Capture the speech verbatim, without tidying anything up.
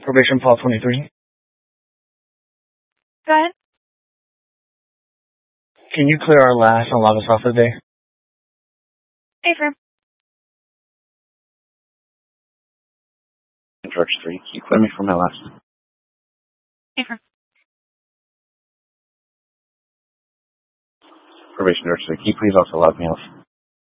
Probation Paul twenty-three. Go ahead. Can you clear our last and log us off for the day? Affirm. George three, can you clear me for my last? Affirm. Probation George three, can you please also log me off?